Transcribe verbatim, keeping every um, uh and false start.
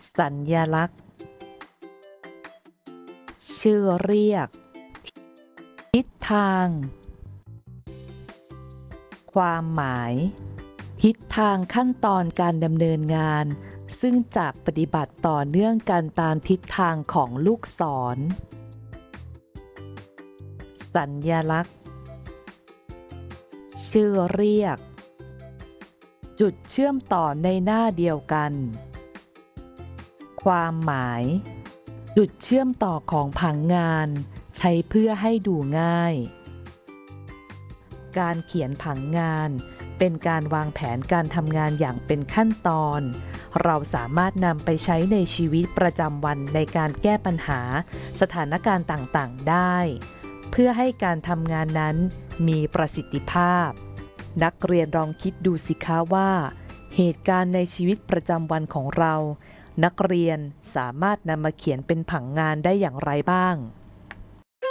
สัญลักษณ์ชื่อเรียกทิศทางความหมายทิศทางขั้นตอนการดำเนินงานซึ่งจะปฏิบัติต่อเนื่องกันตามทิศทางของลูกศรสัญลักษณ์ชื่อเรียกจุดเชื่อมต่อในหน้าเดียวกันความหมายจุดเชื่อมต่อของผังงานใช้เพื่อให้ดูง่ายการเขียนผังงานเป็นการวางแผนการทำงานอย่างเป็นขั้นตอนเราสามารถนำไปใช้ในชีวิตประจำวันในการแก้ปัญหาสถานการณ์ต่างๆได้เพื่อให้การทำงานนั้นมีประสิทธิภาพนักเรียนลองคิดดูสิคะว่าเหตุการณ์ในชีวิตประจำวันของเรานักเรียนสามารถนำมาเขียนเป็นผังงานได้อย่างไรบ้าง